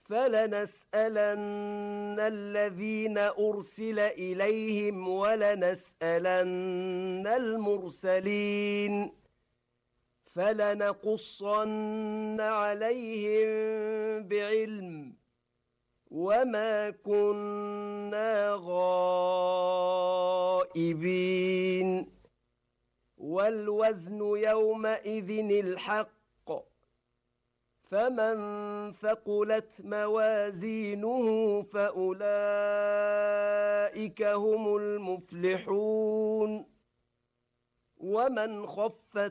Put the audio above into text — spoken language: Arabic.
فلنسألن الذين أرسل إليهم ولنسألن المرسلين فلنقصن عليهم بعلم وما كنا غائبين والوزن يومئذ الحق فمن ثقلت موازينه فأولئك هم المفلحون ومن خفت